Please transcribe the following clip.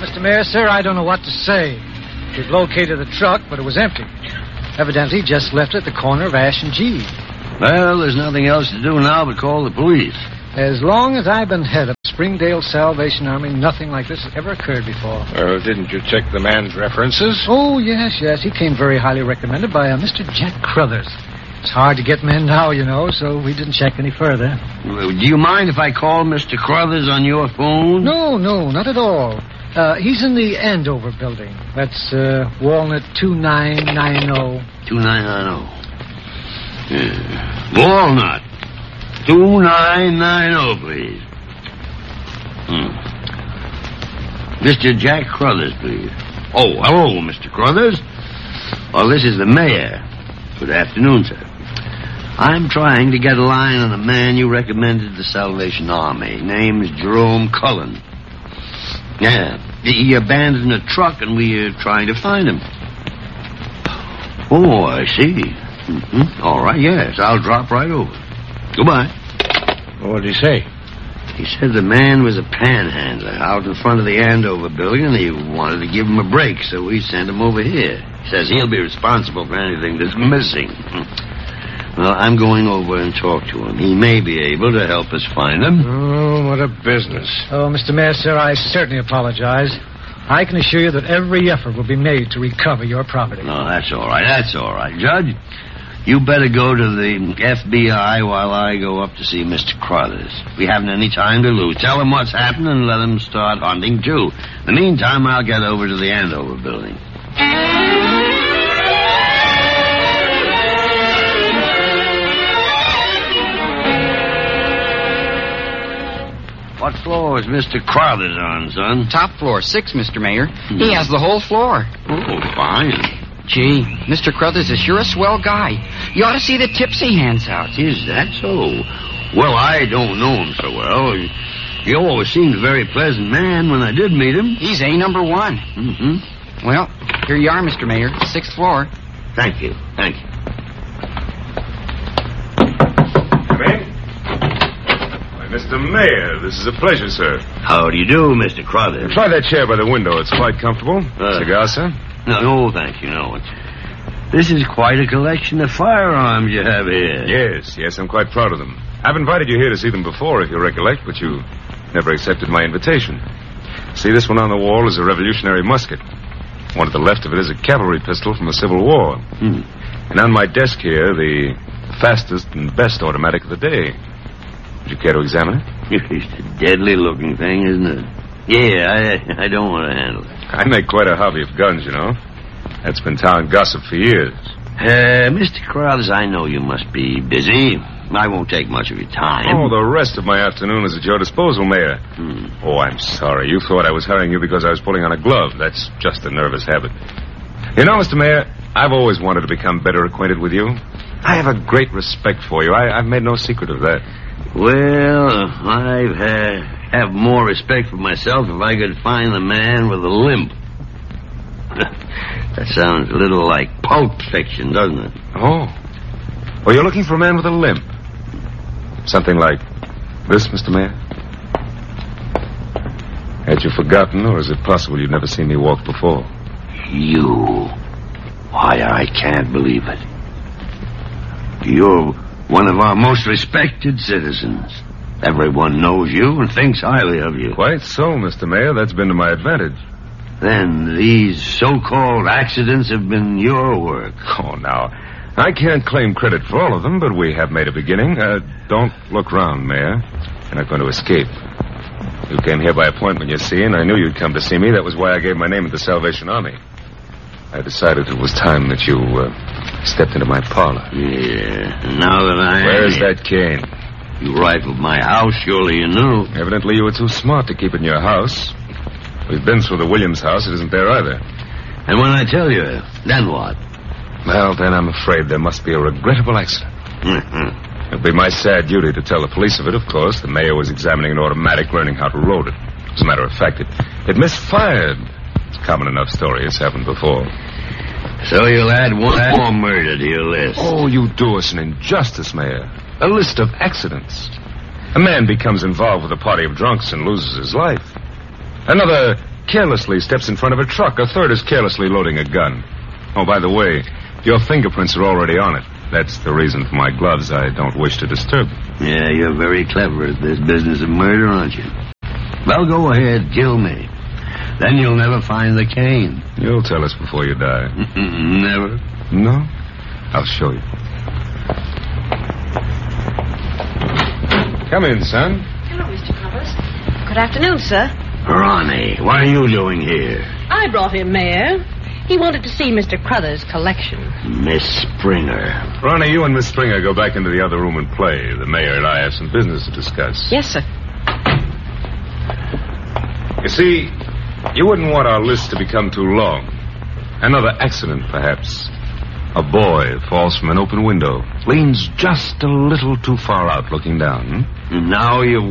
Mr. Mayor, sir, I don't know what to say. We've located the truck, but it was empty. Evidently just left at the corner of Ash and G. Well, there's nothing else to do now but call the police. As long as I've been head of Springdale Salvation Army, nothing like this has ever occurred before. Didn't you check the man's references? Oh, yes. He came very highly recommended by Mr. Jack Crothers. It's hard to get men now, you know, so we didn't check any further. Do you mind if I call Mr. Crothers on your phone? No, not at all. He's in the Andover building. That's Walnut 2990. 2990. Yeah. Walnut 2990, please. Mr. Jack Crothers, please. Oh, hello, Mr. Crothers. Oh, this is the mayor. Good afternoon, sir. I'm trying to get a line on a man you recommended to the Salvation Army. Name's Jerome Cullen. Yeah, he abandoned a truck, and we're trying to find him. Oh, I see. Mm-hmm. All right, yes, I'll drop right over. Goodbye. What did he say? He said the man was a panhandler out in front of the Andover building, and he wanted to give him a break, so we sent him over here. He says he'll be responsible for anything that's missing. Well, I'm going over and talk to him. He may be able to help us find him. Oh, what a business. Oh, Mr. Mayor, sir, I certainly apologize. I can assure you that every effort will be made to recover your property. No, that's all right. Judge, you better go to the FBI while I go up to see Mr. Crothers. We haven't any time to lose. Tell him what's happened and let him start hunting, too. In the meantime, I'll get over to the Andover building. What floor is Mr. Crothers on, son? Top floor, 6, Mr. Mayor. He has the whole floor. Oh, fine. Gee, Mr. Crothers is sure a swell guy. You ought to see the tips he hands out. Is that so? Well, I don't know him so well. He always seemed a very pleasant man when I did meet him. He's A number 1. Mm-hmm. Well, here you are, Mr. Mayor. 6th floor. Thank you. Come in. Why, Mr. Mayor, this is a pleasure, sir. How do you do, Mr. Crothers? Try that chair by the window. It's quite comfortable. Cigar, sir? No, thank you, no. This is quite a collection of firearms you have here. Yes, I'm quite proud of them. I've invited you here to see them before, if you recollect, but you never accepted my invitation. See, this one on the wall is a Revolutionary musket. One at the left of it is a cavalry pistol from the Civil War. And on my desk here, the fastest and best automatic of the day. Would you care to examine it? It's a deadly-looking thing, isn't it? Yeah, I don't want to handle it. I make quite a hobby of guns, you know. That's been town gossip for years. Mr. Crothers, I know you must be busy. I won't take much of your time. Oh, the rest of my afternoon is at your disposal, Mayor. Oh, I'm sorry. You thought I was hurrying you because I was pulling on a glove. That's just a nervous habit. You know, Mr. Mayor, I've always wanted to become better acquainted with you. I have a great respect for you. I've made no secret of that. Well, I've have more respect for myself if I could find the man with a limp. That sounds a little like Pulp Fiction, doesn't it? Oh. Well, you're looking for a man with a limp. Something like this, Mr. Mayor? Had you forgotten, or is it possible you'd never seen me walk before? You? Why, I can't believe it. You're one of our most respected citizens. Everyone knows you and thinks highly of you. Quite so, Mr. Mayor. That's been to my advantage. Then these so-called accidents have been your work. Oh, now, I can't claim credit for all of them, but we have made a beginning. Don't look round, Mayor. You're not going to escape. You came here by appointment, you see, and I knew you'd come to see me. That was why I gave my name at the Salvation Army. I decided it was time that you stepped into my parlor. Yeah, now that Where's that cane? You rifled my house, surely you knew. Evidently you were too smart to keep it in your house. We've been through the Williams house. It isn't there either. And when I tell you, then what? Well, then I'm afraid there must be a regrettable accident. It'll be my sad duty to tell the police of it, of course. The mayor was examining an automatic, learning how to load it. As a matter of fact, it misfired. It's a common enough story. It's happened before. So you'll add one more murder to your list. Oh, you do us an injustice, Mayor. A list of accidents. A man becomes involved with a party of drunks and loses his life. Another carelessly steps in front of a truck. A third is carelessly loading a gun. Oh, by the way, your fingerprints are already on it. That's the reason for my gloves. I don't wish to disturb them. Yeah, you're very clever at this business of murder, aren't you? Well, go ahead, kill me. Then you'll never find the cane. You'll tell us before you die. Never. No? I'll show you. Come in, son. Hello, Mr. Crothers. Good afternoon, sir. Ronnie, what are you doing here? I brought him, Mayor. He wanted to see Mr. Crothers' collection. Miss Springer. Ronnie, you and Miss Springer go back into the other room and play. The mayor and I have some business to discuss. Yes, sir. You see, you wouldn't want our list to become too long. Another accident, perhaps. A boy falls from an open window, leans just a little too far out looking down. Now you